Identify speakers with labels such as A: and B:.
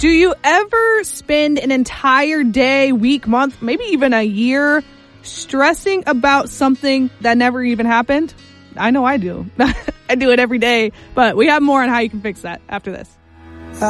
A: Do you ever spend an entire day, week, month, maybe even a year stressing about something that never even happened? I know I do. I do it every day, but we have more on how you can fix that after this.